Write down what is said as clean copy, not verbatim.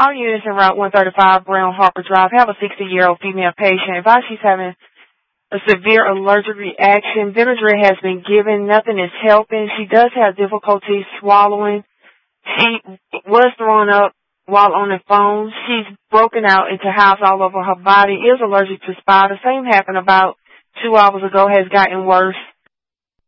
All units en route 135 Brown Harper Drive have a 60-year-old female patient. Advise she's having a severe allergic reaction. Benadryl has been given. Nothing is helping. She does have difficulty swallowing. She was throwing up while on the phone. She's broken out into hives all over her body, is allergic to spiders. Same happened about 2 hours ago, has gotten worse.